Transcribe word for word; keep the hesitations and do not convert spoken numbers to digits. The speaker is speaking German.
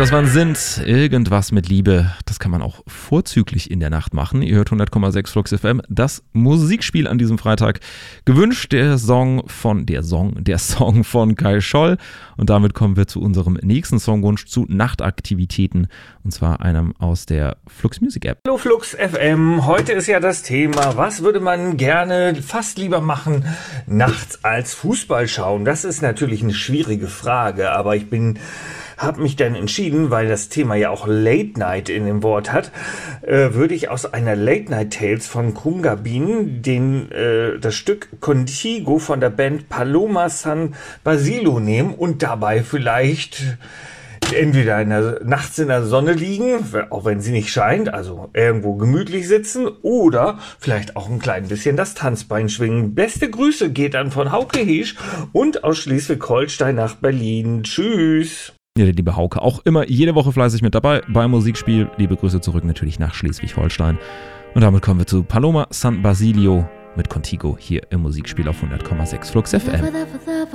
Das waren Sind, irgendwas mit Liebe. Das kann man auch vorzüglich in der Nacht machen. Ihr hört hundert Komma sechs Flux F M, das Musikspiel an diesem Freitag. Gewünscht der Song von, der Song, der Song von Kai Scholl. Und damit kommen wir zu unserem nächsten Songwunsch, zu Nachtaktivitäten. Und zwar einem aus der Flux Music App. Hallo Flux F M, heute ist ja das Thema, was würde man gerne fast lieber machen nachts als Fußball schauen? Das ist natürlich eine schwierige Frage, aber ich bin... habe mich dann entschieden, weil das Thema ja auch Late Night in dem Wort hat, äh, würde ich aus einer Late Night Tales von Khungabin den, äh, das Stück Contigo von der Band Paloma San Basilio nehmen und dabei vielleicht entweder in der, nachts in der Sonne liegen, auch wenn sie nicht scheint, also irgendwo gemütlich sitzen, oder vielleicht auch ein klein bisschen das Tanzbein schwingen. Beste Grüße geht dann von Hauke Heesch und aus Schleswig-Holstein nach Berlin. Tschüss! Ja, der liebe Hauke, auch immer jede Woche fleißig mit dabei beim Musikspiel. Liebe Grüße zurück natürlich nach Schleswig-Holstein. Und damit kommen wir zu Paloma San Basilio mit Contigo hier im Musikspiel auf hundert Komma sechs Flux F M.